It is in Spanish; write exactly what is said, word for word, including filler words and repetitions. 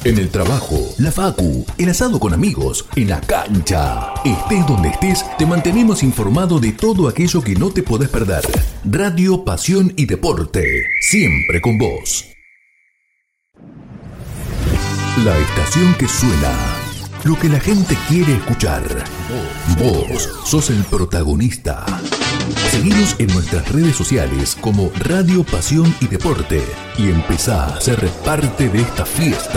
En el trabajo, la facu, el asado con amigos, en la cancha. Estés donde estés, te mantenemos informado de todo aquello que no te podés perder. Radio, pasión y deporte, siempre con vos. La estación que suena, lo que la gente quiere escuchar. Vos sos el protagonista. Seguinos en nuestras redes sociales como Radio, Pasión y Deporte y empezá a ser parte de esta fiesta.